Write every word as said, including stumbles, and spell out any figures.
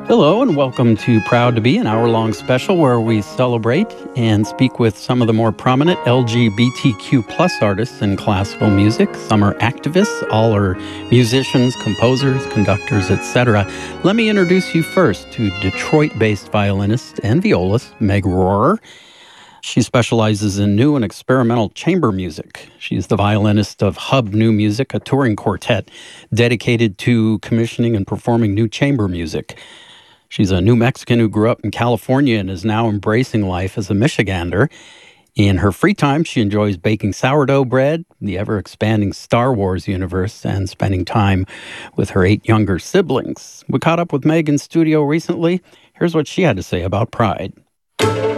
Hello, and welcome to Proud to Be, an hour long special where we celebrate and speak with some of the more prominent L G B T Q plus artists in classical music. Some are activists, all are musicians, composers, conductors, et cetera. Let me introduce you first to Detroit based violinist and violist Meg Rohrer. She specializes in new and experimental chamber music. She's the violinist of Hub New Music, a touring quartet dedicated to commissioning and performing new chamber music. She's a New Mexican who grew up in California and is now embracing life as a Michigander. In her free time, she enjoys baking sourdough bread, the ever-expanding Star Wars universe, and spending time with her eight younger siblings. We caught up with Meg in studio recently. Here's what she had to say about Pride.